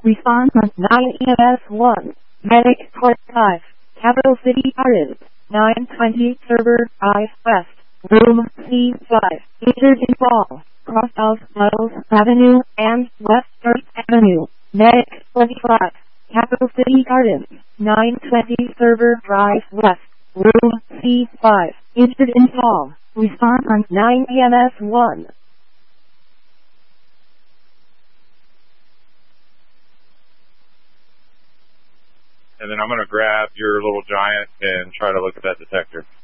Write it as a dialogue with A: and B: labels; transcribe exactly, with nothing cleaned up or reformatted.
A: Response on nine E M S one. Medic Court five. Capital City Gardens. nine twenty Server I West. Room C five. Injured in fall. Cross of Miles Avenue and West First Avenue. Medic twenty-five. Capital City Gardens. nine twenty Server Drive West. Room C five. Injured in fall. Response on nine E M S one.
B: And then I'm going to grab your little giant and try to look at that detector.